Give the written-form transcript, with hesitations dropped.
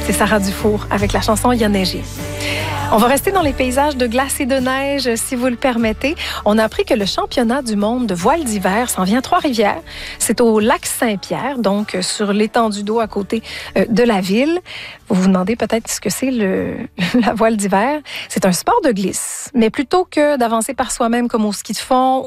C'est Sarah Dufour avec la chanson « Il y a neigé ». On va rester dans les paysages de glace et de neige, si vous le permettez. On a appris que le championnat du monde de voile d'hiver s'en vient à Trois-Rivières. C'est au lac Saint-Pierre, donc sur l'étendue d'eau à côté de la ville. Vous vous demandez peut-être ce que c'est la voile d'hiver. C'est un sport de glisse, mais plutôt que d'avancer par soi-même comme au ski de fond